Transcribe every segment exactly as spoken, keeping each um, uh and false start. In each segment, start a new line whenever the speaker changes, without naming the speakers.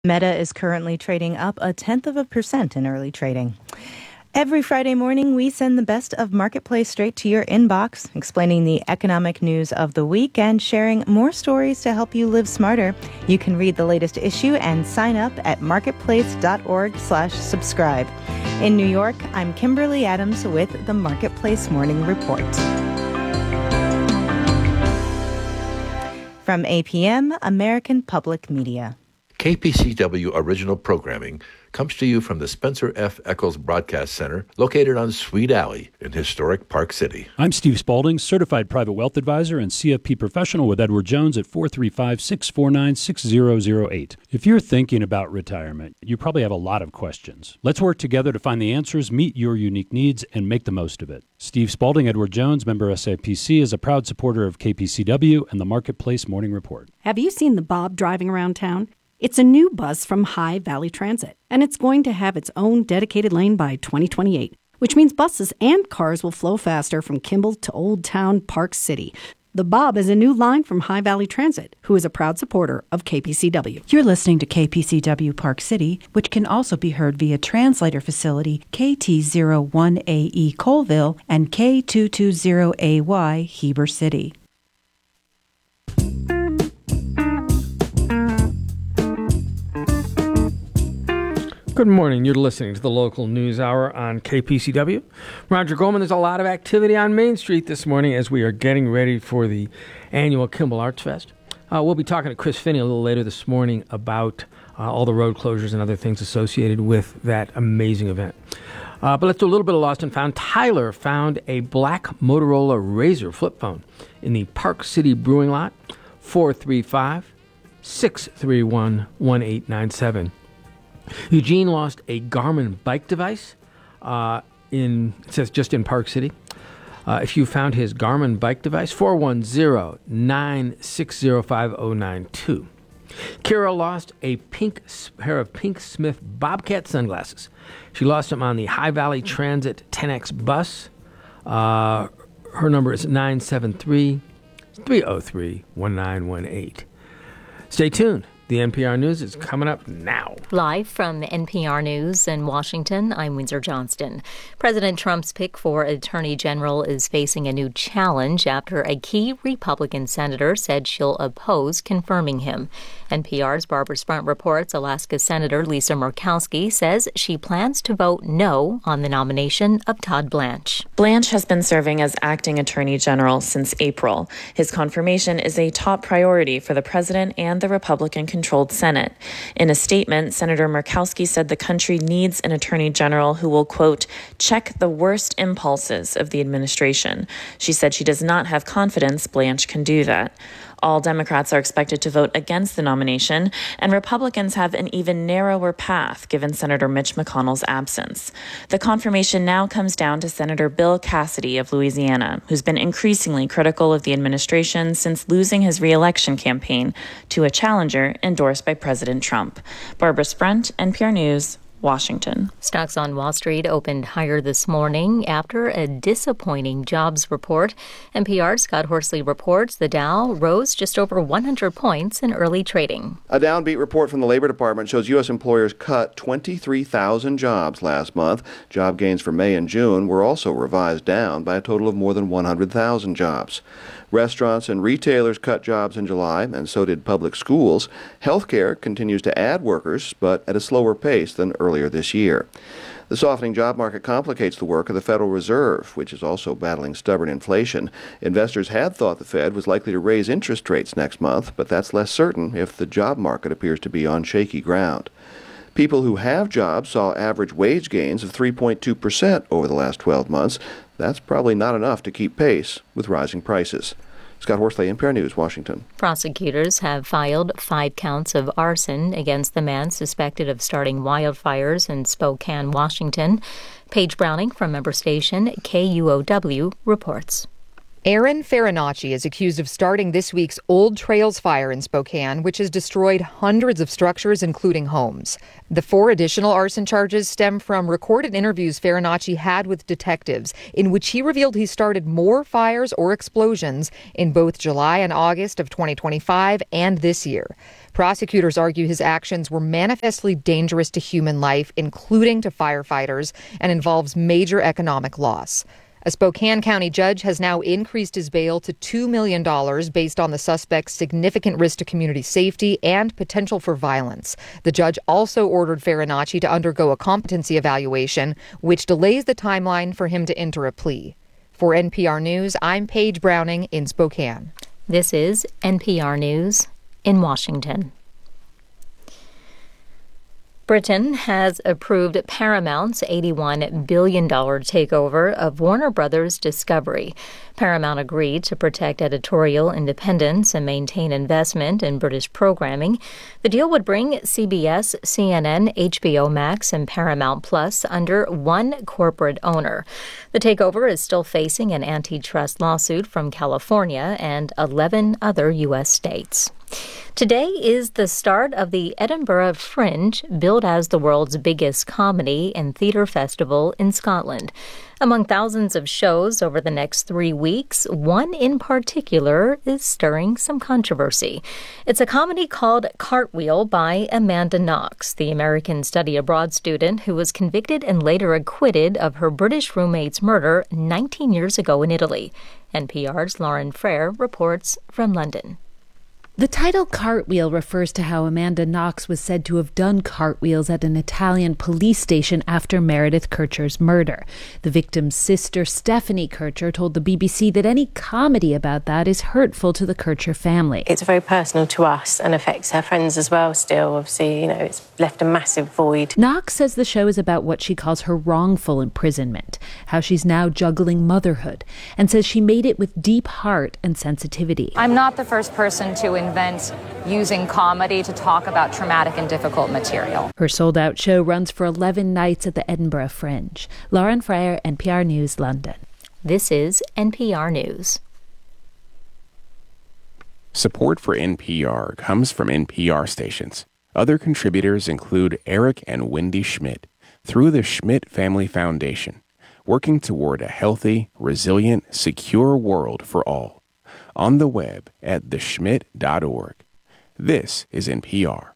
Meta is currently trading up a tenth of a percent in early trading. Every Friday morning, we send the best of Marketplace straight to your inbox, explaining the economic news of the week and sharing more stories to help you live smarter. You can read the latest issue and sign up at marketplace.org slash subscribe. In New York, I'm Kimberly Adams with the Marketplace Morning Report. From A P M, American Public Media.
K P C W original programming comes to you from the Spencer F. Eccles Broadcast Center, located on Sweet Alley in historic Park City.
I'm Steve Spaulding, certified private wealth advisor and C F P professional with Edward Jones at four three five, six four nine, six zero zero eight. If you're thinking about retirement, you probably have a lot of questions. Let's work together to find the answers, meet your unique needs, and make the most of it. Steve Spaulding, Edward Jones, member S I P C, is a proud supporter of K P C W and the Marketplace Morning Report.
Have you seen the Bob driving around town? It's a new bus from High Valley Transit, and it's going to have its own dedicated lane by twenty twenty-eight, which means buses and cars will flow faster from Kimball to Old Town Park City. The Bob is a new line from High Valley Transit, who is a proud supporter of K P C W.
You're listening to K P C W Park City, which can also be heard via translator facility K T zero one A E Colville and K two two zero A Y Heber City.
Good morning. You're listening to the local news hour on K P C W. Roger Goldman, there's a lot of activity on Main Street this morning as we are getting ready for the annual Kimball Arts Fest. Uh, we'll be talking to Chris Finney a little later this morning about uh, all the road closures and other things associated with that amazing event. Uh, but let's do a little bit of lost and found. Tyler found a black Motorola Razr flip phone in the Park City Brewing Lot, four three five, six three one, one eight nine seven. Eugene lost a Garmin bike device uh, in, it says just in Park City. Uh, if you found his Garmin bike device, four one zero, nine six zero, five zero nine two. Kira lost a pink pair of Pink Smith Bobcat sunglasses. She lost them on the High Valley Transit ten X bus. Uh, her number is nine seven three, three zero three, one nine one eight. Stay tuned. The N P R News is coming up now.
Live from N P R News in Washington, I'm Windsor Johnston. President Trump's pick for Attorney General is facing a new challenge after a key Republican senator said she'll oppose confirming him. N P R's Barbara Sprunt reports Alaska Senator Lisa Murkowski says she plans to vote no on the nomination of Todd Blanche.
Blanche has been serving as acting Attorney General since April. His confirmation is a top priority for the president and the Republican controlled Senate. In a statement, Senator Murkowski said the country needs an attorney general who will, quote, check the worst impulses of the administration. She said she does not have confidence Blanche can do that. All Democrats are expected to vote against the nomination, and Republicans have an even narrower path given Senator Mitch McConnell's absence. The confirmation now comes down to Senator Bill Cassidy of Louisiana, who's been increasingly critical of the administration since losing his re-election campaign to a challenger endorsed by President Trump. Barbara Sprunt, N P R News, Washington.
Stocks on Wall Street opened higher this morning after a disappointing jobs report. N P R's Scott Horsley reports the Dow rose just over one hundred points in early trading.
A downbeat report from the Labor Department shows U S employers cut twenty-three thousand jobs last month. Job gains for May and June were also revised down by a total of more than one hundred thousand jobs. Restaurants and retailers cut jobs in July, and so did public schools. Healthcare continues to add workers, but at a slower pace than earlier this year. The softening job market complicates the work of the Federal Reserve, which is also battling stubborn inflation. Investors had thought the Fed was likely to raise interest rates next month, but that's less certain if the job market appears to be on shaky ground. People who have jobs saw average wage gains of three point two percent over the last twelve months. That's probably not enough to keep pace with rising prices. Scott Horsley, N P R News, Washington.
Prosecutors have filed five counts of arson against the man suspected of starting wildfires in Spokane, Washington. Paige Browning from member station K U O W reports.
Aaron Farinacci is accused of starting this week's Old Trails fire in Spokane, which has destroyed hundreds of structures, including homes. The four additional arson charges stem from recorded interviews Farinacci had with detectives, in which he revealed he started more fires or explosions in both July and August of twenty twenty-five and this year. Prosecutors argue his actions were manifestly dangerous to human life, including to firefighters, and involves major economic loss. A Spokane County judge has now increased his bail to two million dollars based on the suspect's significant risk to community safety and potential for violence. The judge also ordered Farinacci to undergo a competency evaluation, which delays the timeline for him to enter a plea. For N P R News, I'm Paige Browning in Spokane.
This is N P R News in Washington. Britain has approved Paramount's eighty-one billion dollars takeover of Warner Brothers Discovery. Paramount agreed to protect editorial independence and maintain investment in British programming. The deal would bring C B S, C N N, H B O Max, and Paramount Plus under one corporate owner. The takeover is still facing an antitrust lawsuit from California and eleven other U S states. Today is the start of the Edinburgh Fringe, billed as the world's biggest comedy and theatre festival in Scotland. Among thousands of shows over the next three weeks, one in particular is stirring some controversy. It's a comedy called Cartwheel by Amanda Knox, the American study abroad student who was convicted and later acquitted of her British roommate's murder nineteen years ago in Italy. N P R's Lauren Frere reports from London.
The title Cartwheel refers to how Amanda Knox was said to have done cartwheels at an Italian police station after Meredith Kercher's murder. The victim's sister, Stephanie Kercher, told the B B C that any comedy about that is hurtful to the Kercher family.
It's very personal to us and affects her friends as well still. Obviously, you know, it's left a massive void.
Knox says the show is about what she calls her wrongful imprisonment, how she's now juggling motherhood, and says she made it with deep heart and sensitivity.
I'm not the first person to invent using comedy to talk about traumatic and difficult material.
Her sold-out show runs for eleven nights at the Edinburgh Fringe. Lauren Frere, N P R News, London.
This is N P R News.
Support for N P R comes from N P R stations. Other contributors include Eric and Wendy Schmidt through the Schmidt Family Foundation, working toward a healthy, resilient, secure world for all. On the web at the schmidt dot org. This is N P R.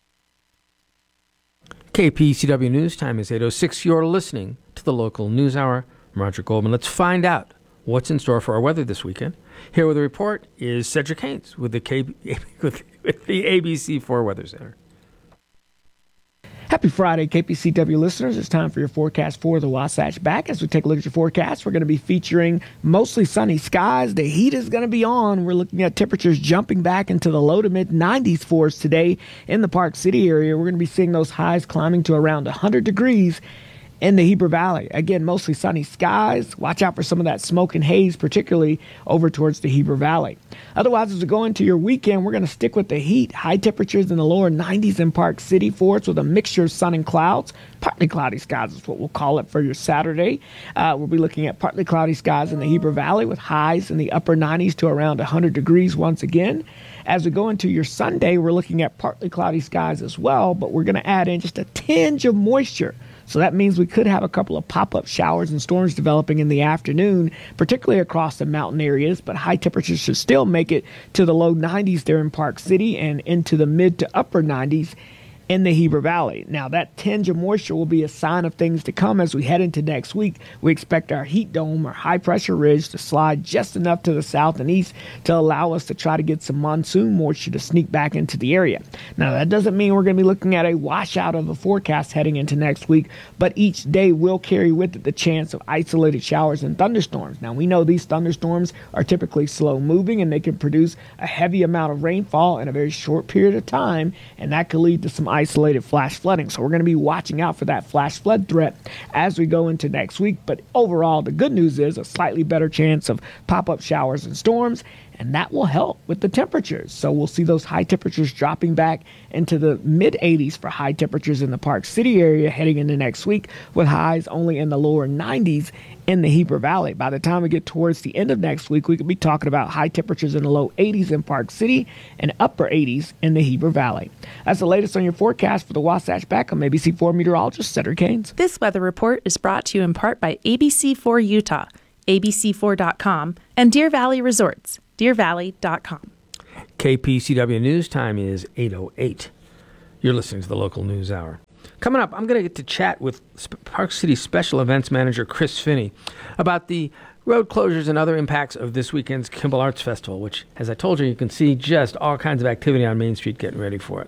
K P C W News time is eight oh six. You're listening to the local news hour. I'm Roger Goldman. Let's find out what's in store for our weather this weekend. Here with a report is Cedric Haynes with the K- with, with the A B C four Weather Center.
Happy Friday, K P C W listeners. It's time for your forecast for the Wasatch Back. As we take a look at your forecast, we're going to be featuring mostly sunny skies. The heat is going to be on. We're looking at temperatures jumping back into the low to mid nineties for us today in the Park City area. We're going to be seeing those highs climbing to around one hundred degrees in the Heber Valley. Again, mostly sunny skies. Watch out for some of that smoke and haze, particularly over towards the Heber Valley. Otherwise, as we go into your weekend, we're going to stick with the heat. High temperatures in the lower nineties in Park City for us with a mixture of sun and clouds. Partly cloudy skies is what we'll call it for your Saturday. Uh, we'll be looking at partly cloudy skies in the Heber Valley with highs in the upper nineties to around one hundred degrees once again. As we go into your Sunday, we're looking at partly cloudy skies as well, but we're going to add in just a tinge of moisture. So that means we could have a couple of pop-up showers and storms developing in the afternoon, particularly across the mountain areas, but high temperatures should still make it to the low nineties there in Park City and into the mid to upper nineties in the Heber Valley. Now, that tinge of moisture will be a sign of things to come as we head into next week. We expect our heat dome or high-pressure ridge to slide just enough to the south and east to allow us to try to get some monsoon moisture to sneak back into the area. Now, that doesn't mean we're going to be looking at a washout of a forecast heading into next week, but each day will carry with it the chance of isolated showers and thunderstorms. Now, we know these thunderstorms are typically slow-moving, and they can produce a heavy amount of rainfall in a very short period of time, and that could lead to some isolated flash flooding. So we're going to be watching out for that flash flood threat as we go into next week. But overall, the good news is a slightly better chance of pop-up showers and storms. and that will help with the temperatures. So we'll see those high temperatures dropping back into the mid eighties for high temperatures in the Park City area heading into next week, with highs only in the lower nineties in the Heber Valley. By the time we get towards the end of next week, we could be talking about high temperatures in the low eighties in Park City and upper eighties in the Heber Valley. That's the latest on your forecast for the Wasatch Back. I'm A B C four meteorologist Cedric Haynes.
This weather report is brought to you in part by A B C four Utah, A B C four dot com, and Deer Valley Resorts, deer valley dot com.
K P C W News Time is eight oh eight. You're listening to the Local News Hour. Coming up, I'm going to get to chat with Park City Special Events Manager Chris Finney about the road closures and other impacts of this weekend's Kimball Arts Festival, which, as I told you, you can see just all kinds of activity on Main Street getting ready for it.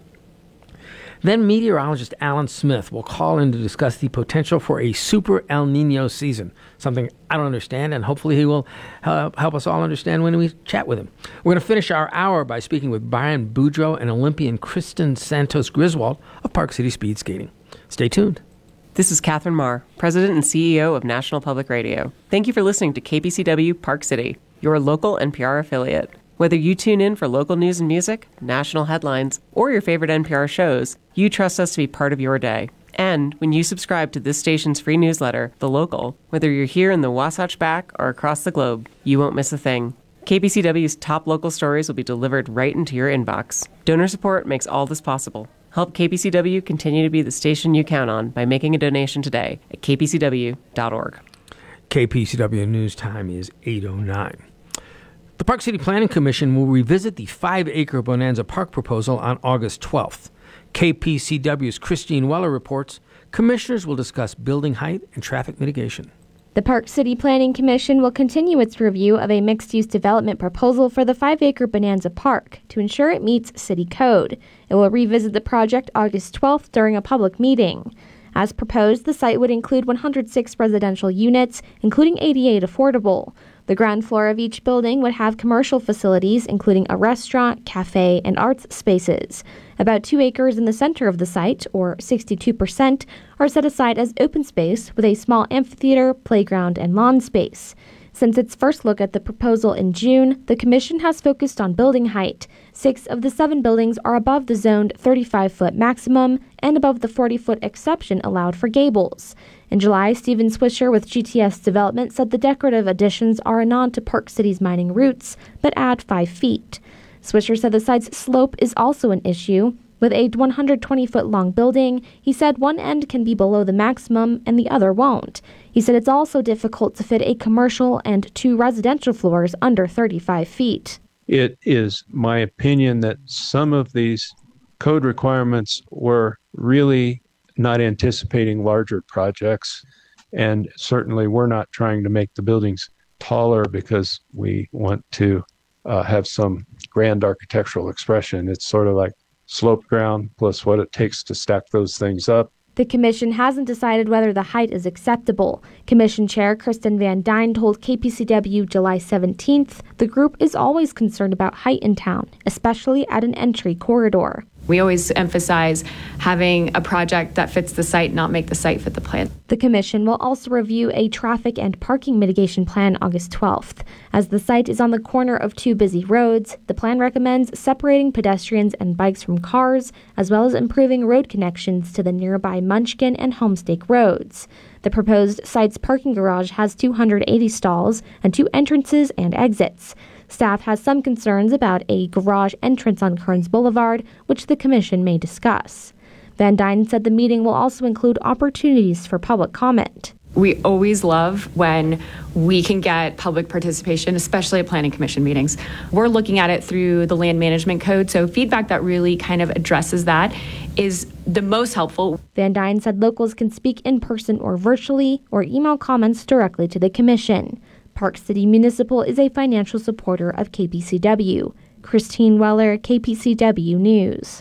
Then meteorologist Alan Smith will call in to discuss the potential for a super El Nino season, something I don't understand, and hopefully he will help, help us all understand when we chat with him. We're going to finish our hour by speaking with Brian Boudreau and Olympian Kristen Santos Griswold of Park City Speed Skating. Stay tuned.
This is Catherine Marr, President and C E O of National Public Radio. Thank you for listening to K P C W Park City, your local N P R affiliate. Whether you tune in for local news and music, national headlines, or your favorite N P R shows, you trust us to be part of your day. And when you subscribe to this station's free newsletter, The Local, whether you're here in the Wasatch Back or across the globe, you won't miss a thing. K P C W's top local stories will be delivered right into your inbox. Donor support makes all this possible. Help K P C W continue to be the station you count on by making a donation today at k p c w dot org.
K P C W News Time is eight oh nine. The Park City Planning Commission will revisit the five-acre Bonanza Park proposal on August twelfth. K P C W's Christine Weller reports commissioners will discuss building height and traffic mitigation.
The Park City Planning Commission will continue its review of a mixed-use development proposal for the five-acre Bonanza Park to ensure it meets city code. It will revisit the project August twelfth during a public meeting. As proposed, the site would include one hundred six residential units, including eighty-eight affordable. The ground floor of each building would have commercial facilities, including a restaurant, cafe, and arts spaces. About two acres in the center of the site, or sixty-two percent, are set aside as open space with a small amphitheater, playground, and lawn space. Since its first look at the proposal in June, the Commission has focused on building height. Six of the seven buildings are above the zoned thirty-five foot maximum and above the forty foot exception allowed for gables. In July, Stephen Swisher with G T S Development said the decorative additions are a nod to Park City's mining roots, but add five feet. Swisher said the site's slope is also an issue. With a one hundred twenty foot long building, he said one end can be below the maximum and the other won't. He said it's also difficult to fit a commercial and two residential floors under thirty-five feet.
It is my opinion that some of these code requirements were really not anticipating larger projects, and certainly we're not trying to make the buildings taller because we want to uh, have some grand architectural expression. It's sort of like sloped ground plus what it takes to stack those things up.
The Commission hasn't decided whether the height is acceptable. Commission Chair Kristen Van Dyne told K P C W July seventeenth the group is always concerned about height in town, especially at an entry corridor.
We always emphasize having a project that fits the site, not make the site fit the plan.
The Commission will also review a traffic and parking mitigation plan August twelfth. As the site is on the corner of two busy roads, the plan recommends separating pedestrians and bikes from cars, as well as improving road connections to the nearby Munchkin and Homestake roads. The proposed site's parking garage has two hundred eighty stalls and two entrances and exits. Staff has some concerns about a garage entrance on Kearns Boulevard, which the Commission may discuss. Van Dyne said the meeting will also include opportunities for public comment.
We always love when we can get public participation, especially at Planning Commission meetings. We're looking at it through the Land Management Code, so feedback that really kind of addresses that is the most helpful.
Van Dyne said locals can speak in person or virtually, or email comments directly to the Commission. Park City Municipal is a financial supporter of K P C W. Christine Weller, K P C W News.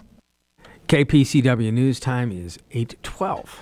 K P C W News Time is eight twelve.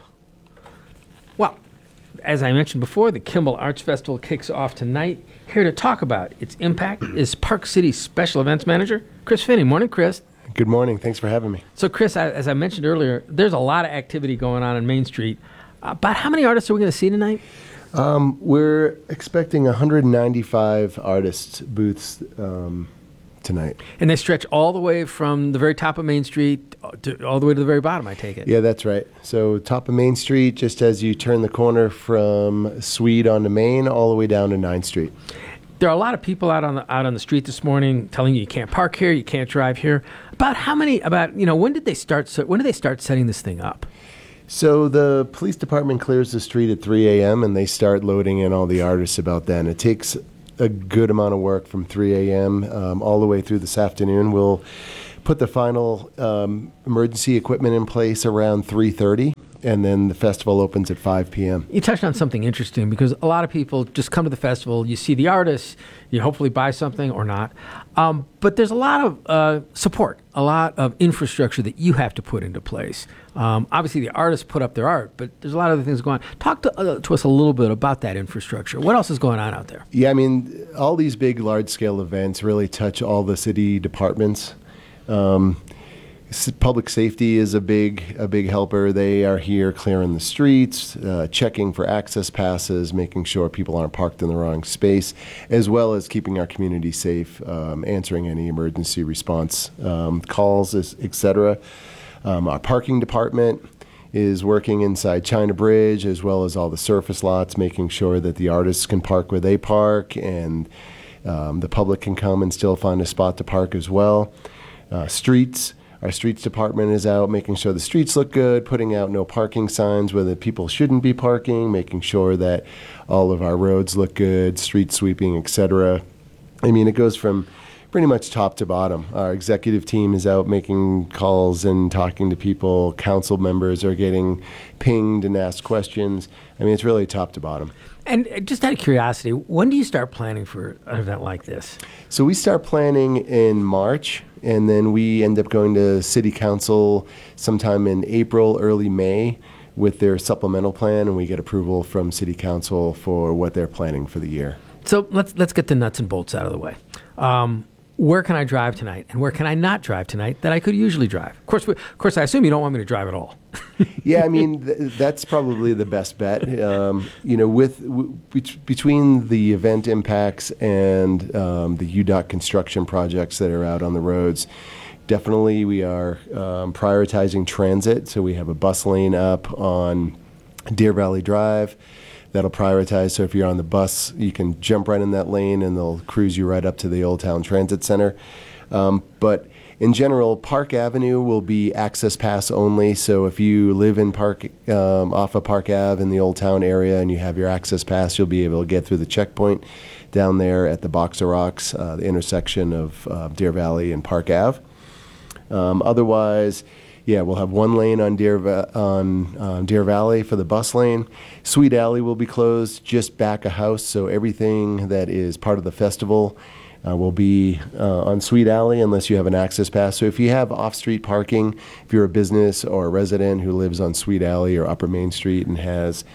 Well, as I mentioned before, the Kimball Arts Festival kicks off tonight. Here to talk about its impact is Park City Special Events Manager Chris Finney. Morning, Chris.
Good morning. Thanks for having me.
So, Chris, as I mentioned earlier, there's a lot of activity going on on Main Street. About how many artists are we going to see tonight?
Um, we're expecting one hundred ninety-five artists booths um, tonight.
And they stretch all the way from the very top of Main Street to, all the way to the very bottom, I take it.
Yeah, that's right. So top of Main Street, just as you turn the corner from Swede onto Main, all the way down to ninth Street.
There are a lot of people out on the out on the street this morning telling you you can't park here, you can't drive here. About how many? About you know when did they start? When did they start setting this thing up?
So the police department clears the street at three a.m. and they start loading in all the artists about then. It takes a good amount of work from three a.m. Um, all the way through this afternoon. We'll put the final um, emergency equipment in place around three thirty, and then the festival opens at five p.m.
You touched on something interesting because a lot of people just come to the festival, you see the artists, you hopefully buy something or not. Um, but there's a lot of uh, support, a lot of infrastructure that you have to put into place. Um, obviously, the artists put up their art, but there's a lot of other things going on. Talk to, uh, to us a little bit about that infrastructure. What else is going on out there?
Yeah, I mean, all these big, large-scale events really touch all the city departments. Um, Public safety is a big a big helper. They are here clearing the streets, uh, checking for access passes, making sure people aren't parked in the wrong space, as well as keeping our community safe, um, answering any emergency response um, calls, et cetera. Um, our parking department is working inside China Bridge, as well as all the surface lots, making sure that the artists can park where they park, and um, the public can come and still find a spot to park as well. Uh, streets. Our streets department is out making sure the streets look good, putting out no parking signs where the people shouldn't be parking, making sure that all of our roads look good, street sweeping, et cetera. I mean, it goes from pretty much top to bottom. Our executive team is out making calls and talking to people. Council members are getting pinged and asked questions. I mean, it's really top to bottom.
And just out of curiosity, when do you start planning for an event like this?
So we start planning in March, and then we end up going to City Council sometime in April, early May, with their supplemental plan, and we get approval from City Council for what they're planning for the year.
So let's let's get the nuts and bolts out of the way. Um, where can I drive tonight, and where can I not drive tonight that I could usually drive? Of course, we, of course, I assume you don't want me to drive at all.
Yeah, I mean, th- that's probably the best bet. Um, you know, with w- be- between the event impacts and um, the U D O T construction projects that are out on the roads, definitely we are um, prioritizing transit. So we have a bus lane up on Deer Valley Drive that'll prioritize. So if you're on the bus, you can jump right in that lane and they'll cruise you right up to the Old Town Transit Center. Um, but in general, Park Avenue will be access pass only. So if you live in Park, um, off of Park Ave in the Old Town area and you have your access pass, you'll be able to get through the checkpoint down there at the Box of Rocks, uh, the intersection of uh, Deer Valley and Park Ave. Um, otherwise, yeah, we'll have one lane on Deer Va- on uh, Deer Valley for the bus lane. Sweet Alley will be closed just back a house, so everything that is part of the festival uh, will be uh, on Sweet Alley unless you have an access pass. So if you have off-street parking, if you're a business or a resident who lives on Sweet Alley or Upper Main Street and has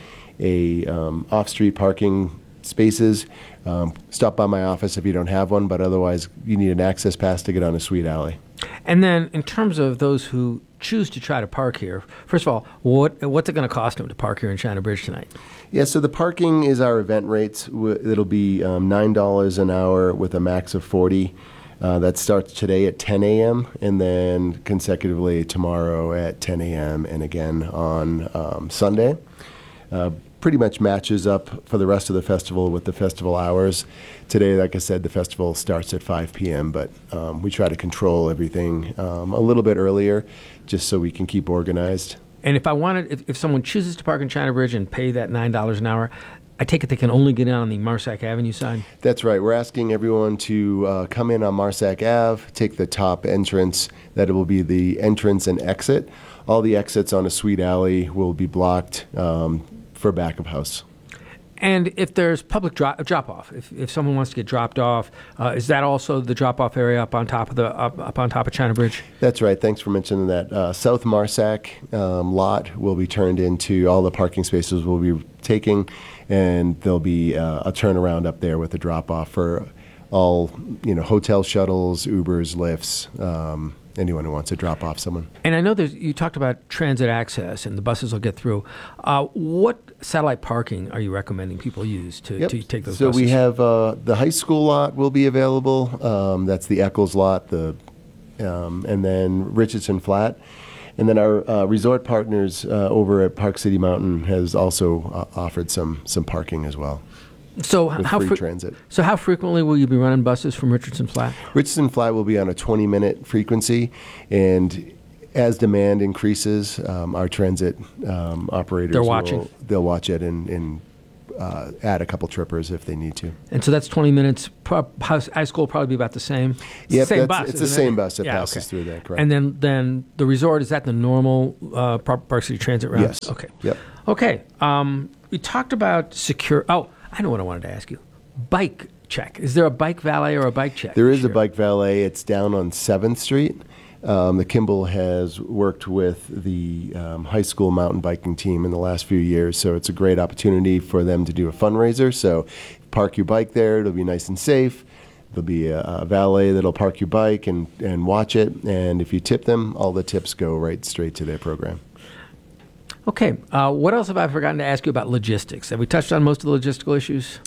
a um, off-street parking spaces, um, stop by my office if you don't have one, but otherwise you need an access pass to get on a Sweet Alley.
And then in terms of those who choose to try to park here, first of all, what what's it going to cost them to park here in China Bridge tonight?
Yeah, so the parking is our event rates. It'll be um, nine dollars an hour with a max of forty dollars. Uh, that starts today at ten a.m. and then consecutively tomorrow at ten a.m. and again on um, Sunday. Uh, pretty much matches up for the rest of the festival with the festival hours. Today, like I said, the festival starts at five p.m., but um, we try to control everything um, a little bit earlier just so we can keep organized.
And if I wanted, if, if someone chooses to park in China Bridge and pay that nine dollars an hour, I take it they can only get in on the Marsac Avenue side?
That's right. We're asking everyone to uh, come in on Marsac Ave, take the top entrance. That will be the entrance and exit. All the exits on a Sweet Alley will be blocked um, for back of house.
And if there's public drop, drop off, if, if someone wants to get dropped off, uh, is that also the drop off area up on top of the up, up on top of China Bridge?
That's right. Thanks for mentioning that. Uh, South Marsac um, lot will be turned into all the parking spaces we'll be taking, and there'll be uh, a turnaround up there with a drop off for all you know hotel shuttles, Ubers, Lyfts, um, anyone who wants to drop off someone.
And I know there's, you talked about transit access and the buses will get through. Uh, what satellite parking are you recommending people use to,
Yep.
to take those
so
buses?
we have uh, the high school lot will be available. Um, that's the Eccles lot, the um, and then Richardson Flat. And then our uh, resort partners uh, over at Park City Mountain has also uh, offered some some parking as well.
So
with
how
free
fre-
transit.
So how frequently will you be running buses from Richardson Flat?
Richardson Flat will be on a twenty minute frequency, and as demand increases, um, our transit um, operators
They're watching.
will they'll watch it and, and uh, add a couple trippers if they need to.
And so that's twenty minutes. Pro- high school will probably be about the same. It's
Yep,
the same
that's-
bus.
it's the
isn't
same
it?
bus that
Yeah,
passes
okay.
through there, correct.
And then, then the resort, is that the normal uh, Park Park City Transit route?
Yes.
Okay.
Yep.
Okay. Um, we talked about secure. Oh, I know what I wanted to ask you. Bike check. Is there a bike valet or a bike check?
There is a bike valet. It's down on seventh Street. Um, the Kimball has worked with the um, high school mountain biking team in the last few years, so it's a great opportunity for them to do a fundraiser. So park your bike there. It'll be nice and safe. There'll be a, a valet that'll park your bike and, and watch it. And if you tip them, all the tips go right straight to their program.
Okay. Uh, what else have I forgotten to ask you about logistics? Have we touched on most of the logistical issues?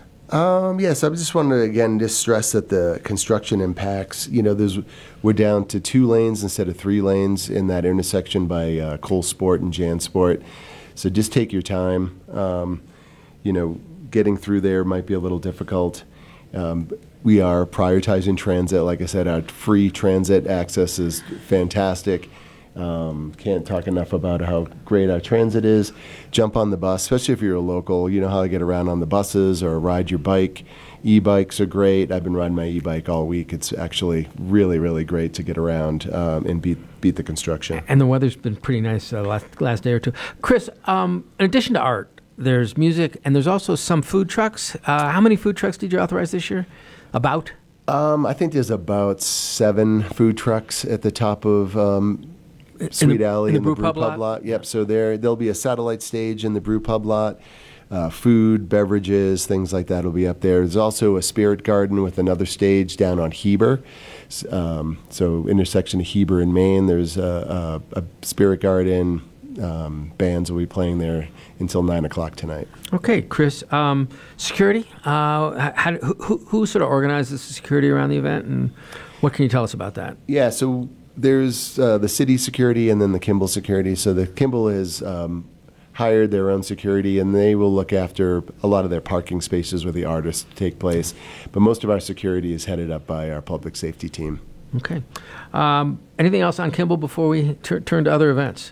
Um, yes, I just wanted to again just stress that the construction impacts. You know, there's we're down to two lanes instead of three lanes in that intersection by uh, Cole Sport and Jan Sport. So just take your time. Um, you know, getting through there might be a little difficult. Um, we are prioritizing transit. Like I said, our free transit access is fantastic. Um, can't talk enough about how great our transit is. Jump on the bus, especially if you're a local. You know how to get around on the buses or ride your bike. E-bikes are great. I've been riding my e-bike all week. It's actually really, really great to get around um, and beat beat the construction.
And the weather's been pretty nice uh, last last day or two. Chris, um, in addition to art, there's music and there's also some food trucks. Uh, how many food trucks did you authorize this year? About?
Um, I think there's about seven food trucks at the top of um, Sweet
the-
Alley
in the
and
Brew
Brew
Pub
Pub,
lot?
lot. Yep. So there there'll be a satellite stage in the Brew Pub lot. Uh, food, beverages, things like that will be up there. There's also a spirit garden with another stage down on Heber. S- Um, so intersection of Heber and Maine, there's a, a, a spirit garden. Um, bands will be playing there until nine o'clock tonight.
Okay, Chris. Um, security. Uh, how, who, who, who sort of organizes the security around the event, and what can you tell us about that?
Yeah, so there's uh, the city security and then the Kimball security. So the Kimball has um, hired their own security, and they will look after a lot of their parking spaces where the artists take place. But most of our security is headed up by our public safety team.
Okay. Um, anything else on Kimball before we tur- turn to other events?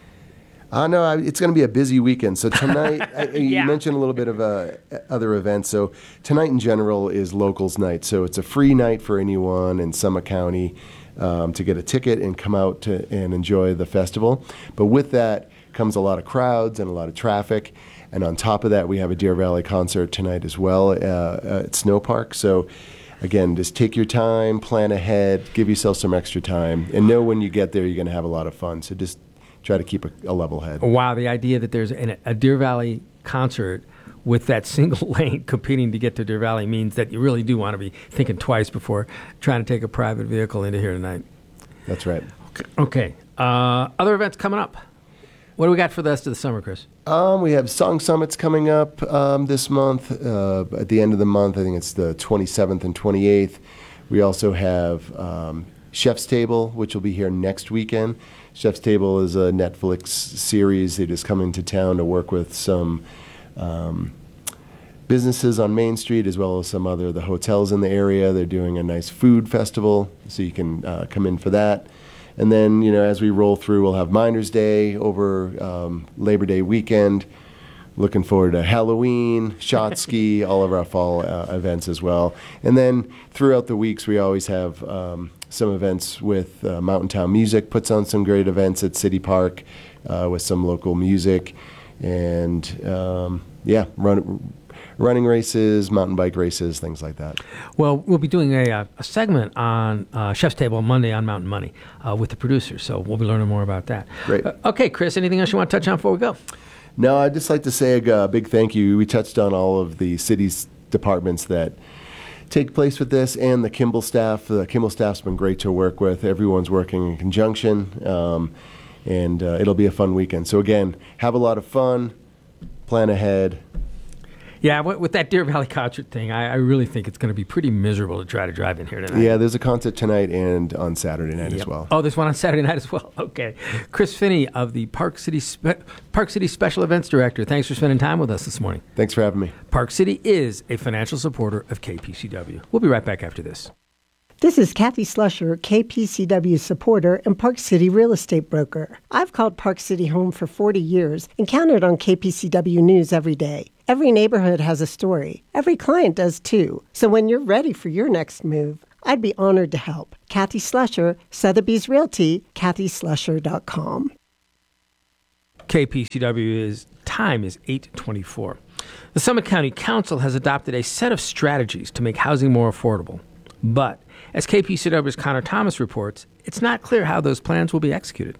Uh, no, I, it's going to be a busy weekend. So tonight, I, you mentioned a little bit of uh, other events. So tonight in general is Locals Night. So it's a free night for anyone in Summit County um, to get a ticket and come out to, and enjoy the festival. But with that comes a lot of crowds and a lot of traffic. And on top of that, we have a Deer Valley concert tonight as well uh, at Snow Park. So again, just take your time, plan ahead, give yourself some extra time, and know when you get there you're going to have a lot of fun. So just try to keep a, a level head.
Wow, the idea that there's an, a Deer Valley concert with that single lane competing to get to Deer Valley means that you really do want to be thinking twice before trying to take a private vehicle into here tonight.
That's right.
Okay. okay. Uh, other events coming up. What do we got for the rest of the summer, Chris?
Um, we have Song Summits coming up um, this month. Uh, at the end of the month, I think it's the twenty-seventh and twenty-eighth. We also have um, Chef's Table, which will be here next weekend. Chef's Table is a Netflix series. They just come into town to work with some um, businesses on Main Street as well as some other the hotels in the area. They're doing a nice food festival, so you can uh, come in for that. And then, you know, as we roll through, we'll have Miners Day over um, Labor Day weekend. Looking forward to Halloween, Shot Ski, all of our fall uh, events as well. And then throughout the weeks, we always have um, some events with uh, Mountain Town Music, puts on some great events at City Park uh, with some local music. And, um, yeah, run, running races, mountain bike races, things like that.
Well, we'll be doing a, a segment on uh, Chef's Table on Monday on Mountain Money uh, with the producers, so we'll be learning more about that.
Great.
Uh, okay, Chris, anything else you want to touch on before we go?
No, I'd just like to say a uh, big thank you. We touched on all of the city's departments that take place with this, and the Kimball staff. The Kimball staff's been great to work with. Everyone's working in conjunction, um, and uh, it'll be a fun weekend. So again, have a lot of fun, plan ahead.
Yeah, with that Deer Valley concert thing, I, I really think it's going to be pretty miserable to try to drive in here tonight.
Yeah, there's a concert tonight and on Saturday night
yep.
as well.
Oh, there's one on Saturday night as well. Okay. Chris Finney of the Park City Spe- Park City Special Events Director. Thanks for spending time with us this morning.
Thanks for having me.
Park City is a financial supporter of K P C W. We'll be right back after this.
This is Kathy Slusher, K P C W supporter and Park City real estate broker. I've called Park City home for forty years and counted on K P C W News every day. Every neighborhood has a story. Every client does too. So when you're ready for your next move, I'd be honored to help. Kathy Slusher, Sotheby's Realty, kathy slusher dot com.
K P C W's time is eight twenty-four. The Summit County Council has adopted a set of strategies to make housing more affordable. But as K P C W's Connor Thomas reports, it's not clear how those plans will be executed.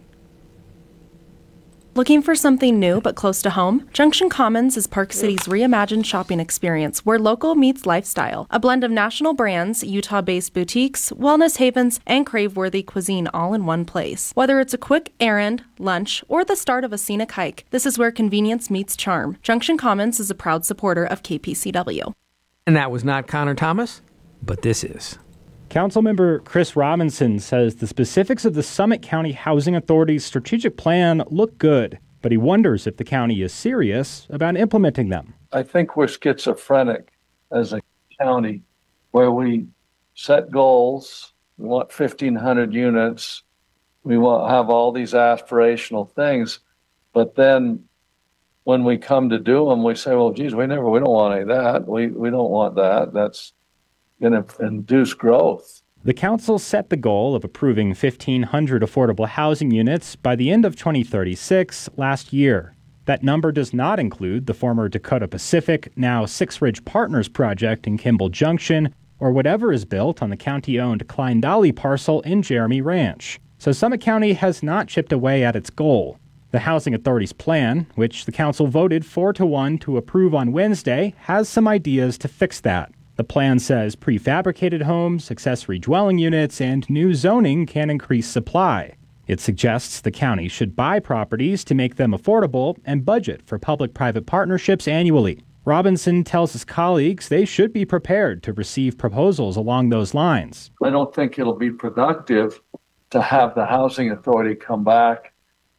Looking for something new but close to home? Junction Commons is Park City's reimagined shopping experience where local meets lifestyle. A blend of national brands, Utah-based boutiques, wellness havens, and crave-worthy cuisine all in one place. Whether it's a quick errand, lunch, or the start of a scenic hike, this is where convenience meets charm. Junction Commons is a proud supporter of K P C W.
And that was not Connor Thomas, but this is.
Councilmember Chris Robinson says the specifics of the Summit County Housing Authority's strategic plan look good, but he wonders if the county is serious about implementing them.
I think we're schizophrenic as a county where we set goals. We want fifteen hundred units. We want have all these aspirational things, but then when we come to do them, we say, well, geez, we never, we don't want any of that. We, we don't want that. That's going to induce growth.
The council set the goal of approving fifteen hundred affordable housing units by the end of twenty thirty-six last year. That number does not include the former Dakota Pacific, now Six Ridge Partners project in Kimball Junction, or whatever is built on the county-owned Klein Dolly parcel in Jeremy Ranch. So Summit County has not chipped away at its goal. The Housing Authority's plan, which the council voted four to one to approve on Wednesday, has some ideas to fix that. The plan says prefabricated homes, accessory dwelling units, and new zoning can increase supply. It suggests the county should buy properties to make them affordable and budget for public-private partnerships annually. Robinson tells his colleagues they should be prepared to receive proposals along those lines.
I don't think it'll be productive to have the Housing Authority come back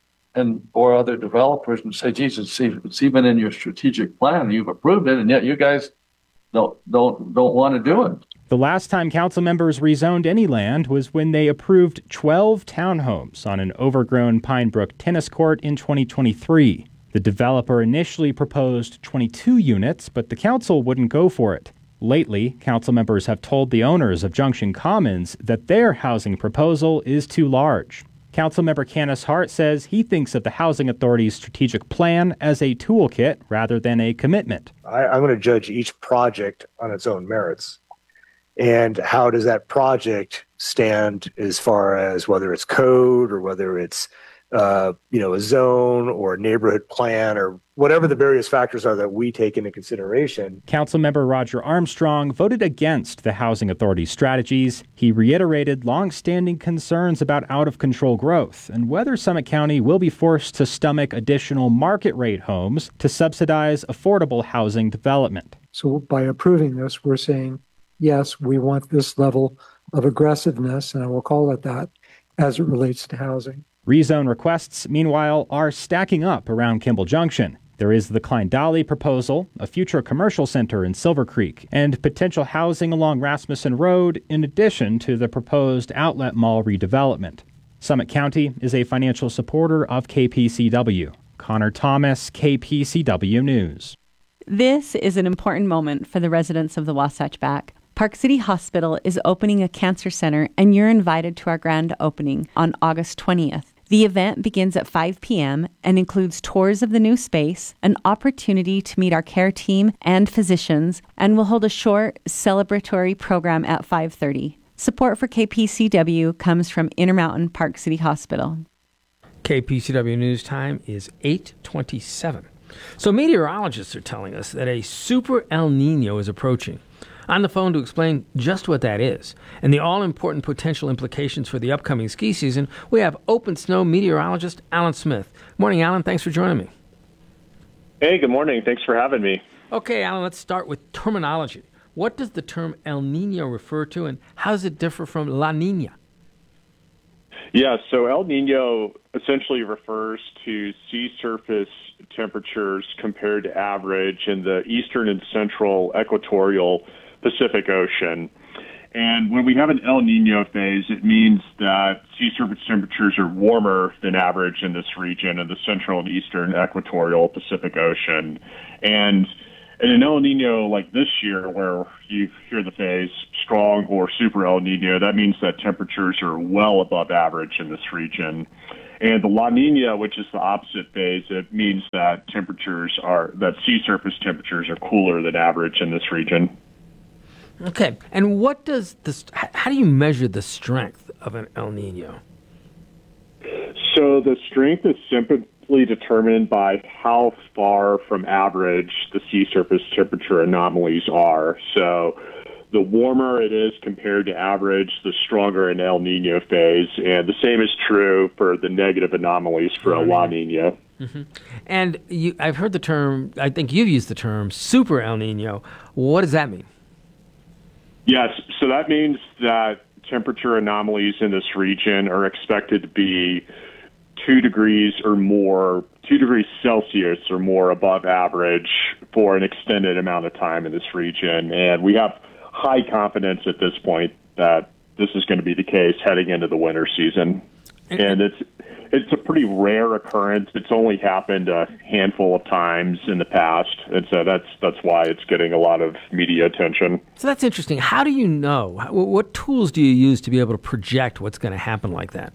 and or other developers and say, Jesus, it's even in your strategic plan. You've approved it, and yet you guys don't don't don't want to do it.
The last time council members rezoned any land was when they approved twelve townhomes on an overgrown Pine Brook tennis court in twenty twenty-three. The developer initially proposed twenty-two units, but the council wouldn't go for it. Lately, council members have told the owners of Junction Commons that their housing proposal is too large. Councilmember Canis Hart says he thinks of the Housing Authority's strategic plan as a toolkit rather than a commitment.
I, I'm going to judge each project on its own merits. And how does that project stand as far as whether it's code or whether it's uh, you know, a zone or a neighborhood plan or whatever the various factors are that we take into consideration.
Councilmember Roger Armstrong voted against the Housing Authority's strategies. He reiterated longstanding concerns about out-of-control growth and whether Summit County will be forced to stomach additional market-rate homes to subsidize affordable housing development.
So by approving this, we're saying, yes, we want this level of aggressiveness, and I will call it that, as it relates to housing.
Rezone requests, meanwhile, are stacking up around Kimball Junction. There is the Klein Dolly proposal, a future commercial center in Silver Creek, and potential housing along Rasmussen Road, in addition to the proposed outlet mall redevelopment. Summit County is a financial supporter of K P C W. Connor Thomas, K P C W News.
This is an important moment for the residents of the Wasatch Back. Park City Hospital is opening a cancer center, and you're invited to our grand opening on August twentieth. The event begins at five p.m. and includes tours of the new space, an opportunity to meet our care team and physicians, and we'll hold a short celebratory program at five thirty. Support for K P C W comes from Intermountain Park City Hospital.
K P C W News Time is eight twenty-seven. So meteorologists are telling us that a super El Nino is approaching. On the phone to explain just what that is and the all-important potential implications for the upcoming ski season, we have Open Snow meteorologist Alan Smith. Morning, Alan. Thanks for joining me.
Hey, good morning. Thanks for having me.
Okay, Alan, let's start with terminology. What does the term El Nino refer to, and how does it differ from La Nina?
Yeah, so El Nino essentially refers to sea surface temperatures compared to average in the eastern and central equatorial Pacific Ocean. And when we have an El Nino phase, it means that sea surface temperatures are warmer than average in this region in the central and eastern equatorial Pacific Ocean. And in an El Nino like this year, where you hear the phase strong or super El Nino, that means that temperatures are well above average in this region. And the La Nina, which is the opposite phase, it means that temperatures are, that sea surface temperatures are cooler than average in this region.
Okay, and what does this, how do you measure the strength of an El Nino?
So the strength is simply determined by how far from average the sea surface temperature anomalies are. So the warmer it is compared to average, the stronger an El Nino phase. And the same is true for the negative anomalies for a La Nina.
Mm-hmm. And you, I've heard the term, I think you've used the term, super El Nino. What does that mean?
Yes, so that means that temperature anomalies in this region are expected to be two degrees or more, two degrees Celsius or more above average for an extended amount of time in this region. And we have high confidence at this point that this is going to be the case heading into the winter season. And it's it's a pretty rare occurrence. It's only happened a handful of times in the past. And so that's that's why it's getting a lot of media attention.
So that's interesting. How do you know? What tools do you use to be able to project what's going to happen like that?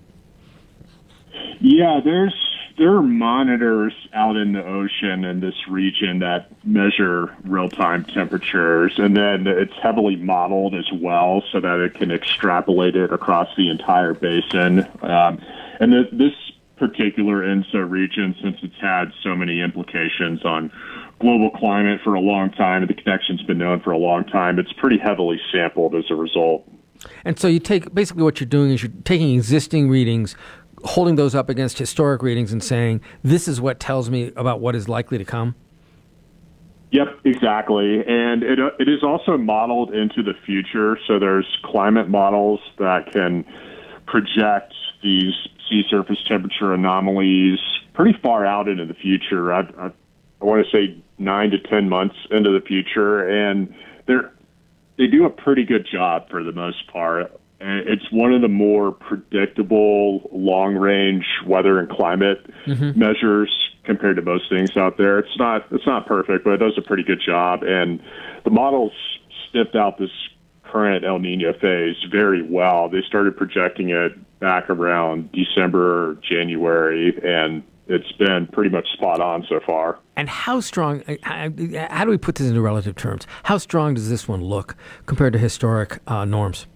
Yeah, there's there are monitors out in the ocean in this region that measure real-time temperatures, and then it's heavily modeled as well so that it can extrapolate it across the entire basin. Um, and th- this particular N S O region, since it's had so many implications on global climate for a long time, and the connection's been known for a long time, it's pretty heavily sampled as a result.
And so you take, basically what you're doing is you're taking existing readings, holding those up against historic readings and saying, this is what tells me about what is likely to come?
Yep, exactly. And it uh, it is also modeled into the future. So there's climate models that can project these sea surface temperature anomalies pretty far out into the future. I, I, I want to say nine to ten months into the future. And they're, they do a pretty good job for the most part. It's one of the more predictable long-range weather and climate mm-hmm. measures compared to most things out there. It's not it's not perfect, but it does a pretty good job. And the models sniffed out this current El Nino phase very well. They started projecting it back around December or January, and it's been pretty much spot on so far.
And how strong, how do we put this into relative terms? How strong does this one look compared to historic uh, norms?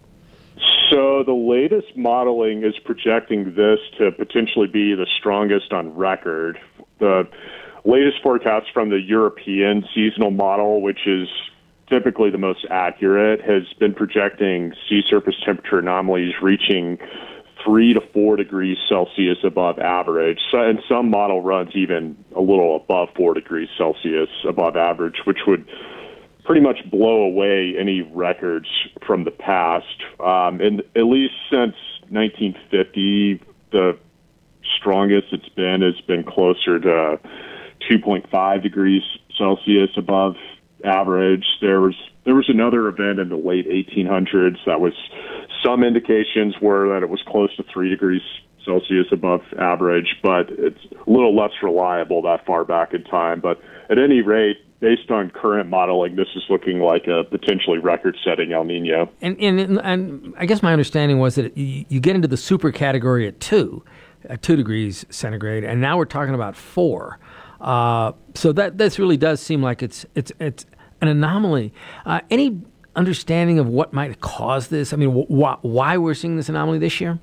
So the latest modeling is projecting this to potentially be the strongest on record. The latest forecast from the European seasonal model, which is typically the most accurate, has been projecting sea surface temperature anomalies reaching three to four degrees Celsius above average. So, and some model runs even a little above four degrees Celsius above average, which would pretty much blow away any records from the past. Um, and at least since nineteen fifty, the strongest it's been has been closer to two point five degrees Celsius above average. There was there was another event in the late eighteen hundreds that was, some indications were that it was close to three degrees Celsius above average, but it's a little less reliable that far back in time. But at any rate, based on current modeling, this is looking like a potentially record-setting El Nino.
And, and and I guess my understanding was that you, you get into the super category at two, at two degrees centigrade, and now we're talking about four. Uh, so that this really does seem like it's it's it's an anomaly. Uh, any understanding of what might cause this? I mean, wh- why we're seeing this anomaly this year?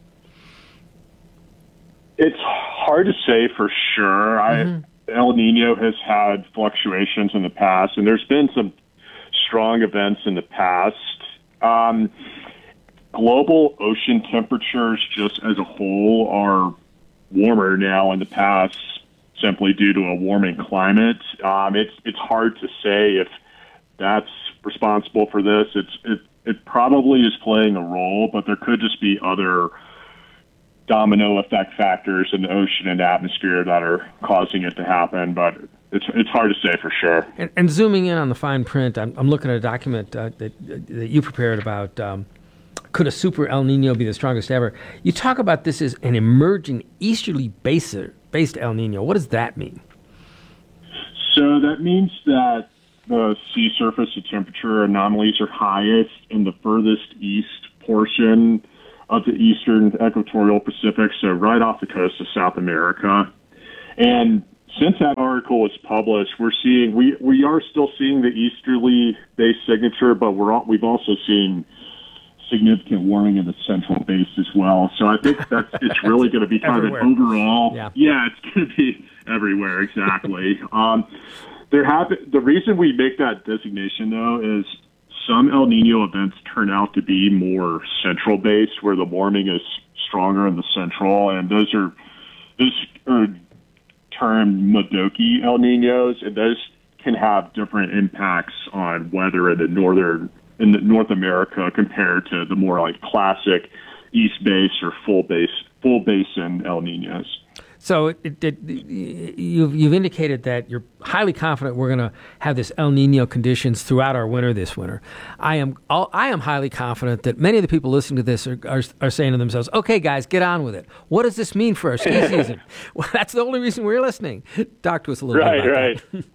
It's hard to say for sure. Mm-hmm. I. El Nino has had fluctuations in the past, and there's been some strong events in the past. Um, global ocean temperatures just as a whole are warmer now in the past simply due to a warming climate. Um, it's it's hard to say if that's responsible for this. It's it, it probably is playing a role, but there could just be other domino effect factors in the ocean and atmosphere that are causing it to happen, but it's it's hard to say for sure.
And, and zooming in on the fine print, I'm, I'm looking at a document uh, that that you prepared about um, could a super El Nino be the strongest ever? You talk about this as an emerging easterly based, based El Nino. What does that mean?
So that means that the sea surface and temperature anomalies are highest in the furthest east portion of the eastern equatorial Pacific, so right off the coast of South America. And since that article was published, we're seeing we, we are still seeing the easterly base signature, but we're all, we've also seen significant warming in the central base as well. So I think that's it's really going to be kind of an overall. Yeah, yeah it's going to be everywhere exactly. um, there have the reason we make that designation though is some El Nino events turn out to be more central based, where the warming is stronger in the central, and those are those are termed Modoki El Ninos, and those can have different impacts on weather in the northern in the North America compared to the more like classic east base or full base full basin El Ninos.
So it, it, it, you've, you've indicated that you're highly confident we're going to have this El Nino conditions throughout our winter this winter. I am I am highly confident that many of the people listening to this are, are, are saying to themselves, okay, guys, get on with it. What does this mean for our ski season? Well, that's the only reason we're listening. Talk to us a little
right,
bit about
right.
that.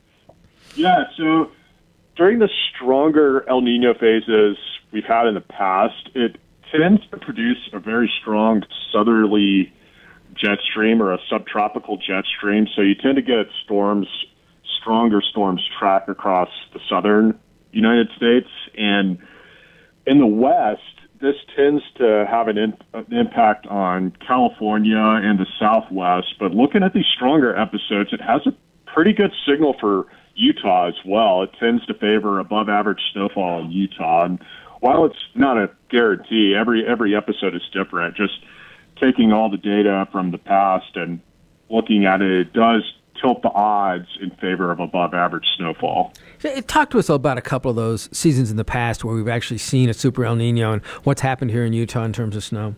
Yeah, so during the stronger El Nino phases we've had in the past, it tends to produce a very strong southerly jet stream or a subtropical jet stream. So you tend to get storms, stronger storms track across the southern United States. And in the West, this tends to have an, in, an impact on California and the Southwest. But looking at these stronger episodes, it has a pretty good signal for Utah as well. It tends to favor above average snowfall in Utah. And while it's not a guarantee, every every episode is different. Just taking all the data from the past and looking at it, it does tilt the odds in favor of above average snowfall.
Talk to us about a couple of those seasons in the past where we've actually seen a super El Nino and what's happened here in Utah in terms of snow.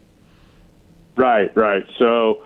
Right, right. So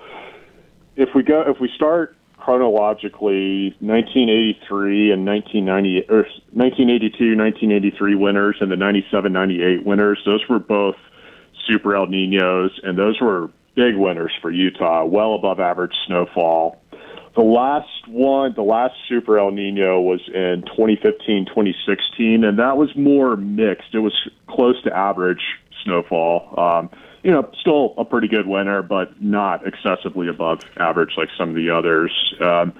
if we go, if we start chronologically, nineteen eighty-three and nineteen ninety, or nineteen eighty-two, nineteen eighty-three winters and the ninety-seven, ninety-eight winters, those were both super El Ninos, and those were big winters for Utah, well above average snowfall. The last one, the last super El Nino was in twenty fifteen, twenty sixteen, and that was more mixed. It was close to average snowfall. Um, you know, still a pretty good winter, but not excessively above average like some of the others. Um,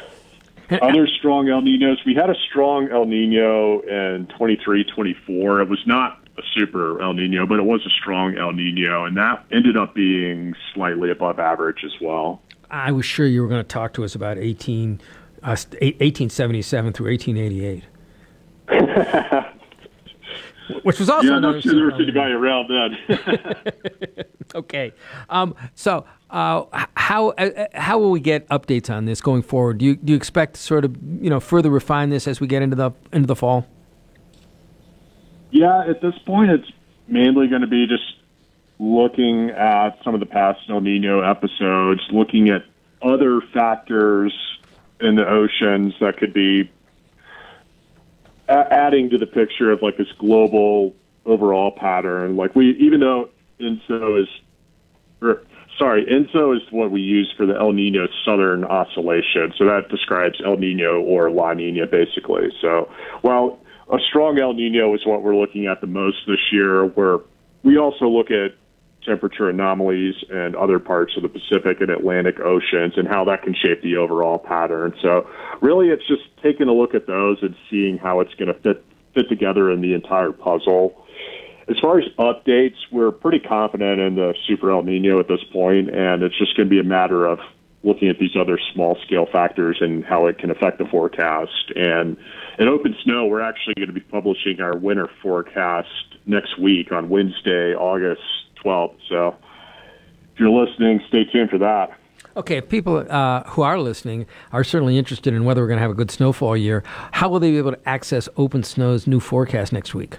other strong El Ninos, we had a strong El Nino in twenty-three, twenty-four. It was not a super El Nino, but it was a strong El Nino, and that ended up being slightly above average as well.
I was sure you were going to talk to us about eighteen, uh, eighteen seventy-seven through eighteen eighty-eight. Which was also
yeah, not sure there was anybody around then.
Okay, um, so uh, how uh, how will we get updates on this going forward? Do you do you expect to sort of you know further refine this as we get into the into the fall?
Yeah, at this point, it's mainly going to be just looking at some of the past El Nino episodes, looking at other factors in the oceans that could be a- adding to the picture of like this global overall pattern. Like we, even though I N S O is, or, sorry, I N S O is what we use for the El Nino Southern Oscillation. So that describes El Nino or La Nina, basically. So while a strong El Nino is what we're looking at the most this year, where we also look at temperature anomalies and other parts of the Pacific and Atlantic Oceans and how that can shape the overall pattern. So really it's just taking a look at those and seeing how it's going to fit fit together in the entire puzzle. As far as updates, we're pretty confident in the Super El Nino at this point, and it's just going to be a matter of looking at these other small-scale factors and how it can affect the forecast. And in Open Snow, we're actually going to be publishing our winter forecast next week on Wednesday, August twelfth. So if you're listening, stay tuned for that.
Okay, if people uh, who are listening are certainly interested in whether we're going to have a good snowfall year, how will they be able to access Open Snow's new forecast next week?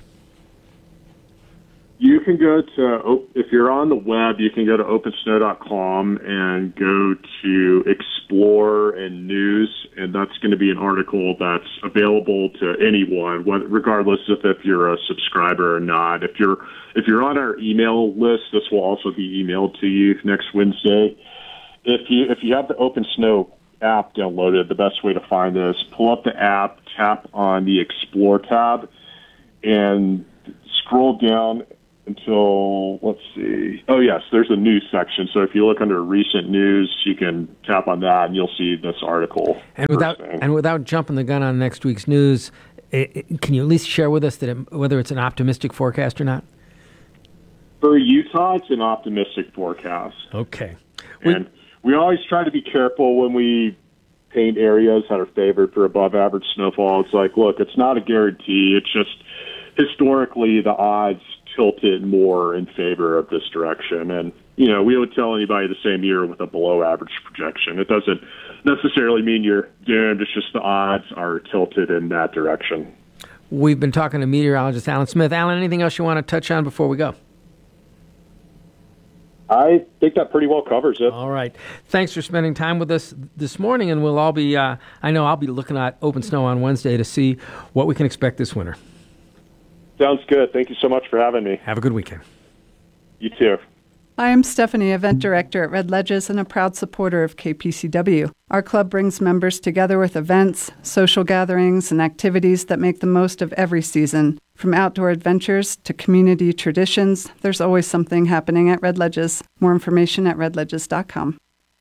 You can go to, if you're on the web, you can go to open snow dot com and go to Explore and News, and that's going to be an article that's available to anyone, regardless of if you're a subscriber or not. If you're if you're on our email list, this will also be emailed to you next Wednesday. If you if you have the Open Snow app downloaded, the best way to find this, pull up the app, tap on the Explore tab, and scroll down until, let's see, oh yes, there's a news section. So if you look under recent news, you can tap on that and you'll see this article.
And without and without jumping the gun on next week's news, it, it, can you at least share with us that it, whether it's an optimistic forecast or not?
For Utah, it's an optimistic forecast.
Okay.
And we, we always try to be careful when we paint areas that are favored for above average snowfall. It's like, look, it's not a guarantee. It's just historically the odds tilted more in favor of this direction. And, you know, we would tell anybody the same year with a below average projection. It doesn't necessarily mean you're doomed. It's just the odds are tilted in that direction.
We've been talking to meteorologist Alan Smith. Alan, anything else you want to touch on before we go?
I think that pretty well covers it.
All right. Thanks for spending time with us this morning, and we'll all be, uh, I know I'll be looking at Open Snow on Wednesday to see what we can expect this winter.
Sounds good. Thank you so much for having me.
Have a good weekend.
You too.
Hi, I'm Stephanie, Event Director at Red Ledges and a proud supporter of K P C W. Our club brings members together with events, social gatherings, and activities that make the most of every season. From outdoor adventures to community traditions, there's always something happening at Red Ledges. More information at red ledges dot com.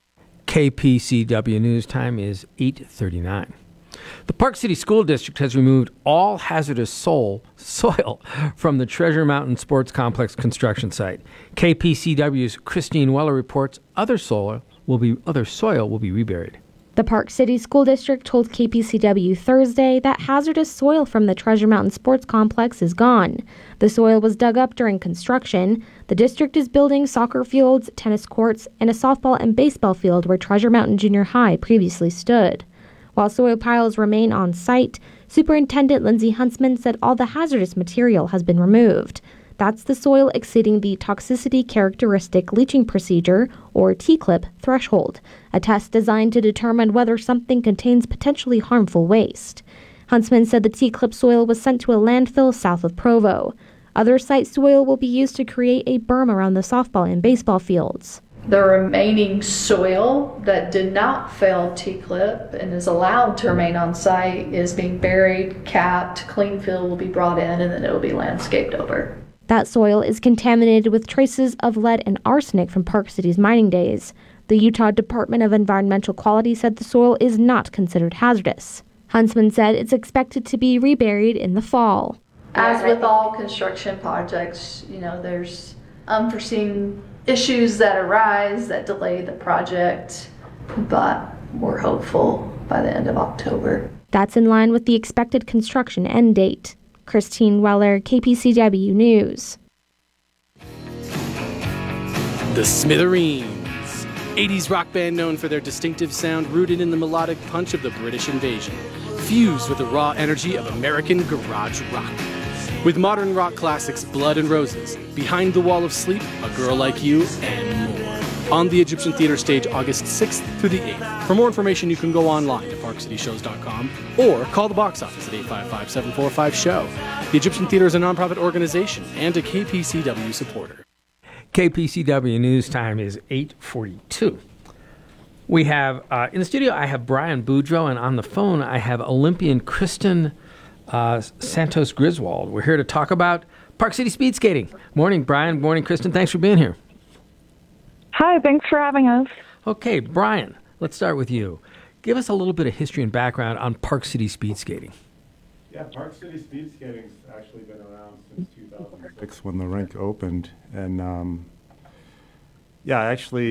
K P C W News time is eight thirty-nine. The Park City School District has removed all hazardous soil, soil from the Treasure Mountain Sports Complex construction site. K P C W's Christine Weller reports other soil will be other soil will be reburied.
The Park City School District told K P C W Thursday that hazardous soil from the Treasure Mountain Sports Complex is gone. The soil was dug up during construction. The district is building soccer fields, tennis courts, and a softball and baseball field where Treasure Mountain Junior High previously stood. While soil piles remain on site, Superintendent Lindsay Huntsman said all the hazardous material has been removed. That's the soil exceeding the Toxicity Characteristic Leaching Procedure, or T C L I P, threshold, a test designed to determine whether something contains potentially harmful waste. Huntsman said the T C L I P soil was sent to a landfill south of Provo. Other site soil will be used to create a berm around the softball and baseball fields.
The remaining soil that did not fail T C L I P and is allowed to remain on site is being buried, capped, clean fill will be brought in, and then it will be landscaped over.
That soil is contaminated with traces of lead and arsenic from Park City's mining days. The Utah Department of Environmental Quality said the soil is not considered hazardous. Huntsman said it's expected to be reburied in the fall.
As with all construction projects, you know, there's unforeseen issues that arise that delay the project, but we're hopeful by the end of October.
That's in line with the expected construction end date. Christine Weller, K P C W News.
The Smithereens, eighties rock band known for their distinctive sound rooted in the melodic punch of the British invasion, fused with the raw energy of American garage rock. With modern rock classics Blood and Roses, Behind the Wall of Sleep, A Girl Like You, and more. On the Egyptian Theater stage August sixth through the eighth. For more information, you can go online to park city shows dot com or call the box office at eight five five, seven four five, show. The Egyptian Theater is a nonprofit organization and a K P C W supporter.
K P C W News time is eight forty-two. We have, uh, in the studio, I have Brian Boudreau, and on the phone, I have Olympian Kristen uh, Santos Griswold. We're here to talk about Park City speed skating. Morning, Brian. Morning, Kristen. Thanks for being here.
Hi, thanks for having us.
Okay, Brian, let's start with you. Give us a little bit of history and background on Park City speed skating.
Yeah, Park City speed skating's actually been around since two thousand six when the rink opened. And um, yeah, actually,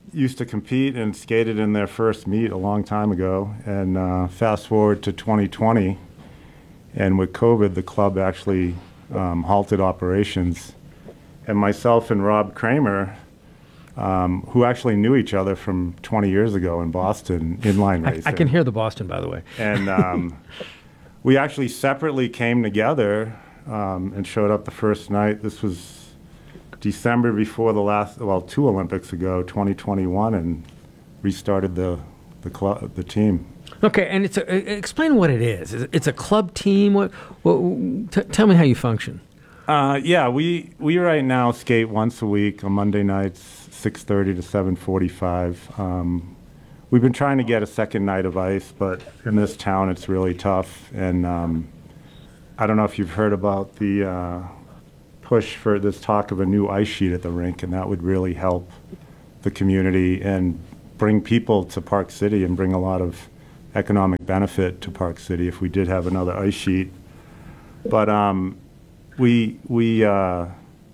used to compete and skated in their first meet a long time ago. And uh, fast forward to twenty twenty, and with COVID, the club actually um, halted operations. And myself and Rob Kramer, um, who actually knew each other from twenty years ago in Boston, inline
I,
racing.
I can hear the Boston, by the way.
And um, we actually separately came together um, and showed up the first night. This was December before the last, well, two Olympics ago, twenty twenty-one, and restarted the the club, the team.
Okay, and it's a, explain what it is. It's a club team. What? what t- tell me how you function.
Uh, yeah, we we right now skate once a week on Monday nights, six thirty to seven forty-five. Um, we've been trying to get a second night of ice, but in this town it's really tough. And um, I don't know if you've heard about the uh, push for this talk of a new ice sheet at the rink, and that would really help the community and bring people to Park City and bring a lot of economic benefit to Park City if we did have another ice sheet. But um, we we uh,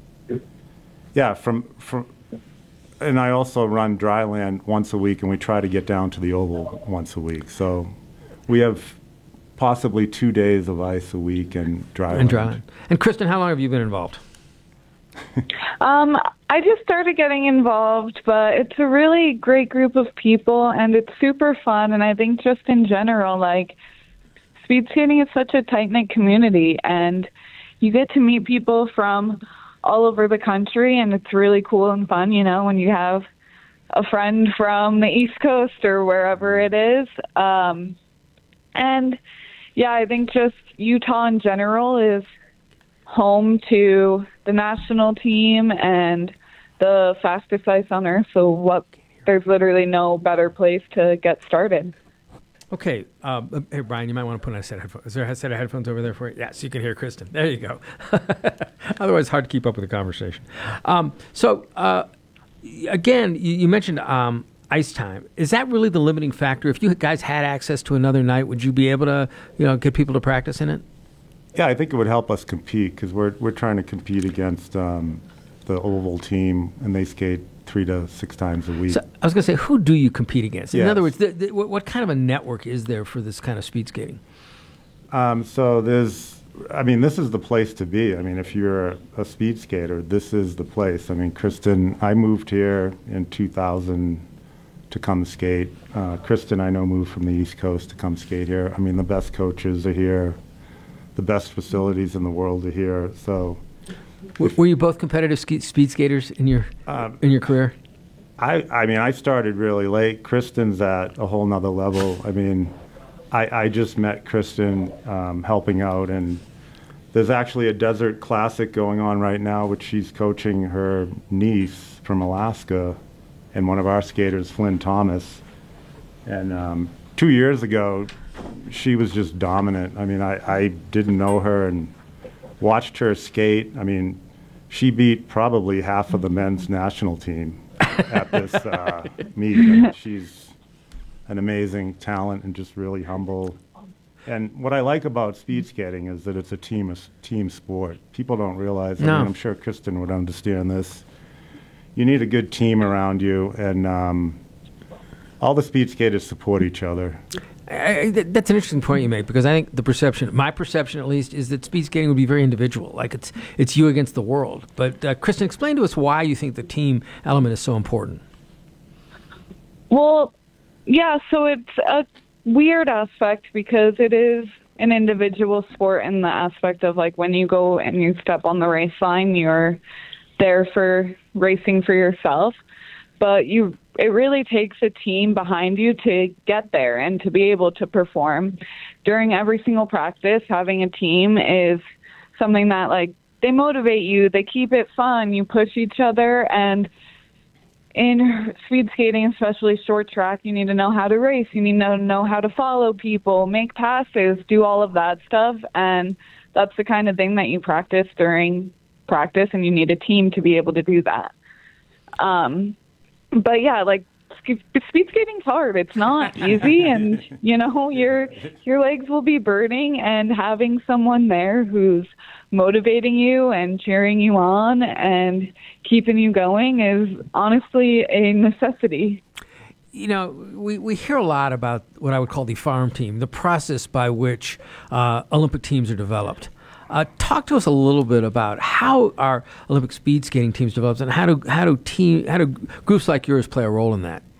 yeah from from and I also run Dryland once a week, and we try to get down to the Oval once a week. So we have possibly two days of ice a week and Dryland.
And Dryland. And Kristen, how long have you been involved?
Um, I just started getting involved, but it's a really great group of people, and it's super fun. And I think just in general, like, speed skating is such a tight-knit community, and you get to meet people from all over the country, and it's really cool and fun, you know, when you have a friend from the East Coast or wherever it is. Um, and, yeah, I think just Utah in general is home to the national team and the fastest ice on earth, so what there's literally no better place to get started.
Okay, um, hey Brian, you might want to put on a set of headphones. Is there a set of headphones over there for you? Yeah, so you can hear Kristen. There you go. Otherwise, it's hard to keep up with the conversation. Um, so, uh, again, you, you mentioned um, ice time. Is that really the limiting factor? If you guys had access to another night, would you be able to, you know, get people to practice in it?
Yeah, I think it would help us compete because we're we're trying to compete against um, the Oval team, and they skate three to six times a week.
So I was going to say, who do you compete against? In
Yes.
other words, the, the, what, what kind of a network is there for this kind of speed skating?
Um, so there's, I mean, this is the place to be. I mean, if you're a, a speed skater, this is the place. I mean, Kristen, I moved here in two thousand to come skate. Uh, Kristen, I know, moved from the East Coast to come skate here. I mean, the best coaches are here. The best facilities in the world are here. So,
W- were you both competitive ski- speed skaters in your
um,
in your career?
I, I mean, I started really late. Kristen's at a whole nother level. I mean, I, I just met Kristen um, helping out, and there's actually a Desert Classic going on right now, which she's coaching her niece from Alaska, and one of our skaters, Flynn Thomas. And um, two years ago, she was just dominant. I mean, I, I didn't know her and watched her skate. I mean, she beat probably half of the men's national team at this uh, meet. I mean, she's an amazing talent and just really humble. And what I like about speed skating is that it's a team team sport. People don't realize. I
No.
mean, I'm sure Kristen would understand this. You need a good team around you, and um, all the speed skaters support each other.
I, th- that's an interesting point you make, because I think the perception, my perception at least, is that speed skating would be very individual. Like it's it's you against the world. But uh, Kristen, explain to us why you think the team element is so important.
Well, yeah, so it's a weird aspect because it is an individual sport in the aspect of, like, when you go and you step on the race line, you're there for racing for yourself. But you, it really takes a team behind you to get there and to be able to perform. During every single practice, having a team is something that, like, they motivate you, they keep it fun, you push each other. And in speed skating, especially short track, you need to know how to race, you need to know how to follow people, make passes, do all of that stuff. And that's the kind of thing that you practice during practice, and you need a team to be able to do that. Um, But yeah, like, sk- speed skating's hard. It's not easy, and you know your your legs will be burning. And having someone there who's motivating you and cheering you on and keeping you going is honestly a necessity.
You know, we, we hear a lot about what I would call the farm team, the process by which uh, Olympic teams are developed. Uh, talk to us a little bit about how our Olympic speed skating teams develop, and how do how do team how do groups like yours play a role in that?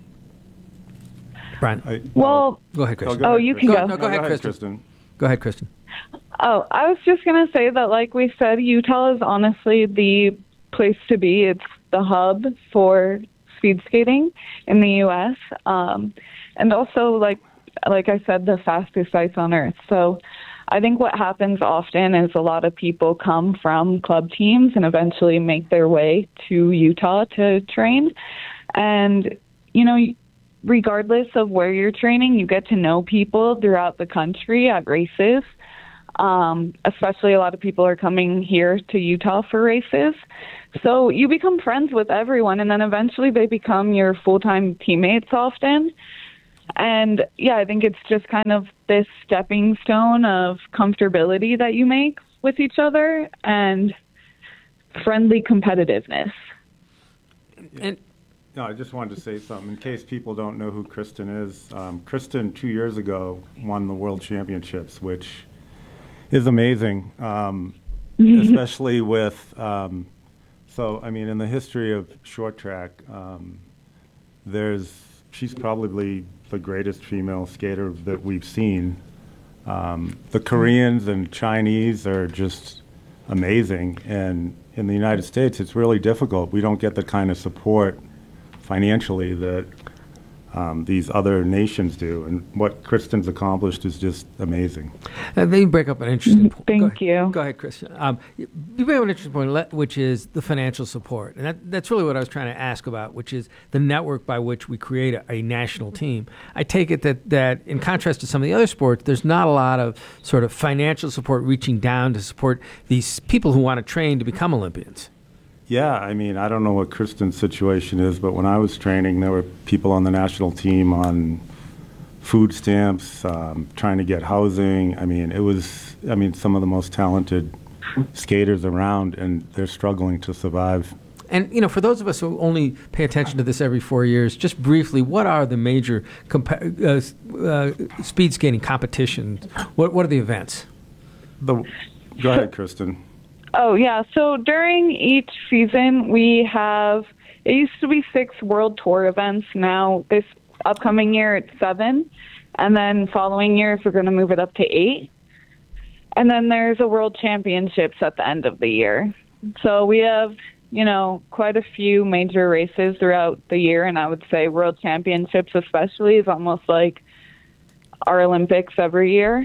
Brian,
I,
well,
go ahead, Kristen.
Oh, go ahead, you can
go.
go.
No, go,
No,
ahead,
go ahead,
Kristen.
Kristen.
Go ahead, Kristen.
Oh, I was just going to say that, like we said, Utah is honestly the place to be. It's the hub for speed skating in the U S Um, and also, like like I said, the fastest ice on earth. So I think what happens often is a lot of people come from club teams and eventually make their way to Utah to train. And, you know, regardless of where you're training, you get to know people throughout the country at races. Um, especially a lot of people are coming here to Utah for races. So you become friends with everyone, and then eventually they become your full-time teammates often. And yeah, I think it's just kind of this stepping stone of comfortability that you make with each other and friendly competitiveness.
And
No, I just wanted to say something in case people don't know who Kristen is. Um, Kristen, two years ago, won the World Championships, which is amazing, um, especially with, um, so, I mean, in the history of short track, um, there's, she's probably the greatest female skater that we've seen. Um, the Koreans and Chinese are just amazing, and in the United States, it's really difficult. We don't get the kind of support financially that um, these other nations do, and what Kristen's accomplished is just amazing.
Uh, they break up an interesting point.
Thank
go
you.
Go ahead, Kristen. Um, you bring up an interesting point, le- which is the financial support, and that, that's really what I was trying to ask about, which is the network by which we create a, a national team. I take it that, that in contrast to some of the other sports, there's not a lot of sort of financial support reaching down to support these people who want to train to become Olympians.
Yeah, I mean, I don't know what Kristen's situation is, but when I was training, there were people on the national team on food stamps, um, trying to get housing. I mean, it was, I mean, some of the most talented skaters around, and they're struggling to survive.
And, you know, for those of us who only pay attention to this every four years, just briefly, what are the major compa- uh, uh, speed skating competitions? What, what are the events?
The, go ahead, Kristen.
Oh, yeah. So during each season, we have, it used to be six World Tour events. Now, this upcoming year, it's seven. And then following years, we're going to move it up to eight. And then there's a World Championships at the end of the year. So we have, you know, quite a few major races throughout the year. And I would say World Championships especially is almost like our Olympics every year.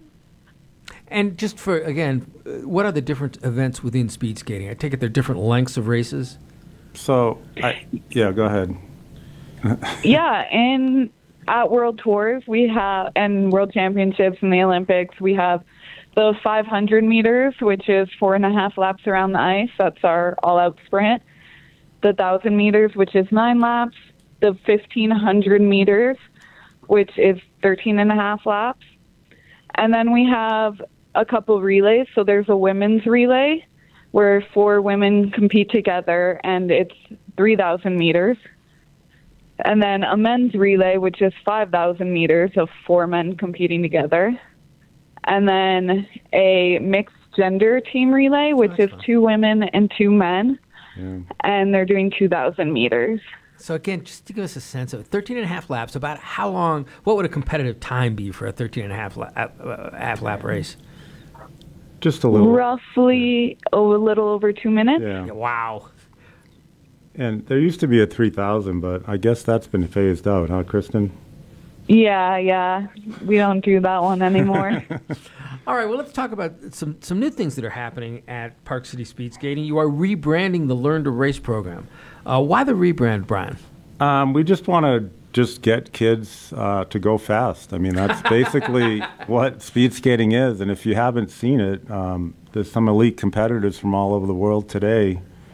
And just for, again, what are the different events within speed skating? I take it they're different lengths of races?
So, I, yeah, go ahead.
Yeah, and at World Tours, we have, and World Championships and the Olympics, we have the five hundred meters, which is four and a half laps around the ice. That's our all-out sprint. The one thousand meters, which is nine laps. The fifteen hundred meters, which is thirteen and a half laps. And then we have a couple relays. So there's a women's relay where four women compete together, and it's three thousand meters. And then a men's relay, which is five thousand meters of four men competing together. And then a mixed gender team relay, which is fun. two women and two men. Yeah. And they're doing two thousand meters.
So again, just to give us a sense of thirteen and a half laps, about how long, what would a competitive time be for a thirteen and a half lap, uh, half lap race?
Just a little.
Roughly oh, a little over two minutes.
Yeah.
Yeah, wow.
And there used to be a three thousand, but I guess that's been phased out, huh, Kristen?
Yeah, yeah. We don't do that one anymore.
All right, well, let's talk about some, some new things that are happening at Park City Speed Skating. You are rebranding the Learn to Race program. Uh, why the rebrand, Brian?
Um, we just want to just get kids uh, to go fast. I mean, that's basically what speed skating is. And if you haven't seen it, um, there's some elite competitors from all over the world today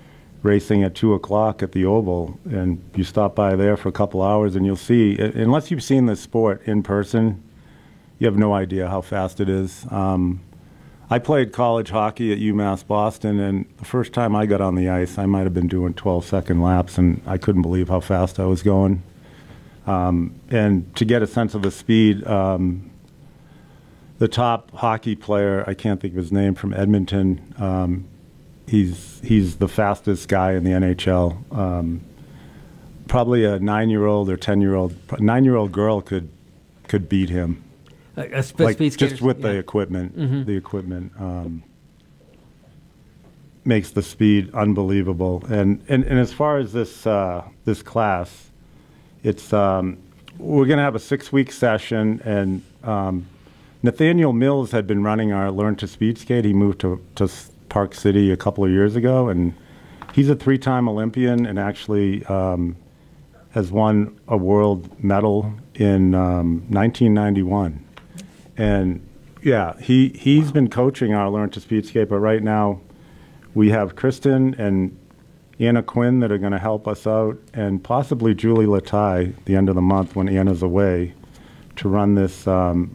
racing at two o'clock at the Oval, and you stop by there for a couple hours and you'll see, unless you've seen this sport in person, you have no idea how fast it is. Um, I played college hockey at UMass Boston, and the first time I got on the ice, I might have been doing twelve-second laps, and I couldn't believe how fast I was going. Um, and to get a sense of the speed, um, the top hockey player, I can't think of his name, from Edmonton, um, he's he's the fastest guy in the N H L. Um, probably a nine-year-old or ten-year-old, nine-year-old girl could could beat him.
A, a sp-
like
speed
just
skaters,
with
yeah.
the equipment,
Mhm.
the equipment um, makes the speed unbelievable. And and, and as far as this uh, this class, it's um, we're going to have a six-week session, and um, Nathaniel Mills had been running our Learn to Speed Skate. He moved to to Park City a couple of years ago, and he's a three-time Olympian and actually um, has won a world medal in um, nineteen ninety-one. And yeah, he, he's been coaching our Learn to Speed Skate, but right now we have Kristen and Anna Quinn that are going to help us out, and possibly Julie Latai the end of the month when Anna's away, to run this um,